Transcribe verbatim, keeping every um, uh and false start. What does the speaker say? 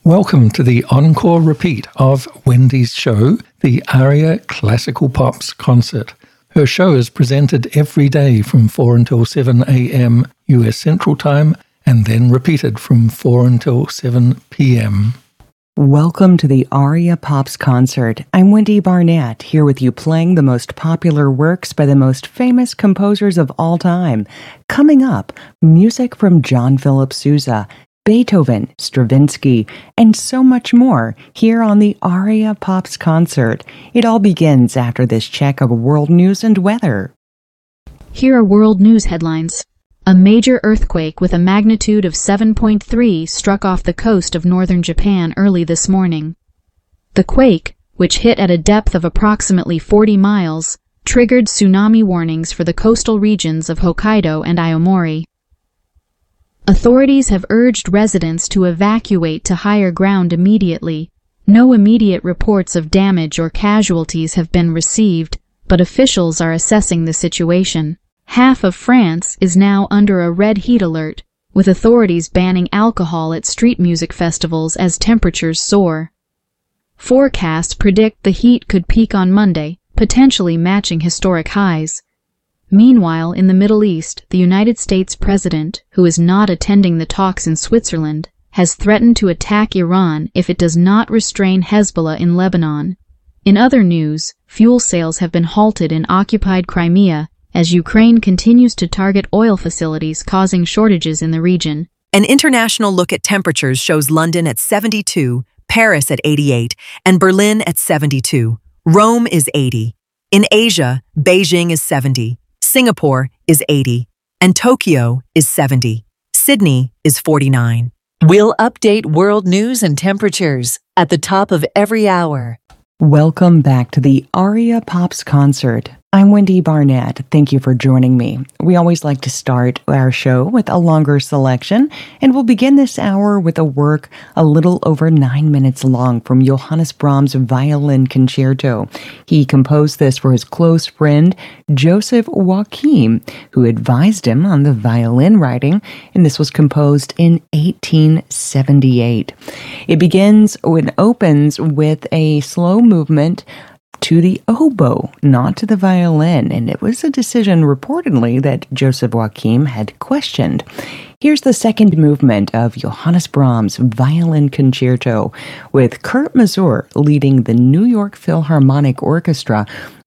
Welcome to the encore repeat of Wendy's show, the Aria Classical Pops Concert. Her show is presented every day from four until seven a.m. U S Central Time and then repeated from four until seven p.m. Welcome to the Aria Pops Concert. I'm Wendy Barnett, here with you playing the most popular works by the most famous composers of all time. Coming up, music from John Philip Sousa, Beethoven, Stravinsky, and so much more here on the Aria Pops Concert. It all begins after this check of world news and weather. Here are world news headlines. A major earthquake with a magnitude of seven point three struck off the coast of northern Japan early this morning. The quake, which hit at a depth of approximately forty miles, triggered tsunami warnings for the coastal regions of Hokkaido and Aomori. Authorities have urged residents to evacuate to higher ground immediately. No immediate reports of damage or casualties have been received, but officials are assessing the situation. Half of France is now under a red heat alert, with authorities banning alcohol at street music festivals as temperatures soar. Forecasts predict the heat could peak on Monday, potentially matching historic highs. Meanwhile, in the Middle East, the United States president, who is not attending the talks in Switzerland, has threatened to attack Iran if it does not restrain Hezbollah in Lebanon. In other news, fuel sales have been halted in occupied Crimea as Ukraine continues to target oil facilities, causing shortages in the region. An international look at temperatures shows London at seventy-two, Paris at eighty-eight, and Berlin at seventy-two. Rome is eighty. In Asia, Beijing is seventy. Singapore is eighty, and Tokyo is seventy. Sydney is forty-nine. We'll update world news and temperatures at the top of every hour. Welcome back to the Aria Pops Concert. I'm Wendy Barnett. Thank you for joining me. We always like to start our show with a longer selection, and we'll begin this hour with a work a little over nine minutes long from Johannes Brahms' Violin Concerto. He composed this for his close friend, Joseph Joachim, who advised him on the violin writing, and this was composed in eighteen seventy-eight. It begins and opens with a slow movement to the oboe, not to the violin, and it was a decision reportedly that Joseph Joachim had questioned. Here's the second movement of Johannes Brahms' Violin Concerto, with Kurt Masur leading the New York Philharmonic Orchestra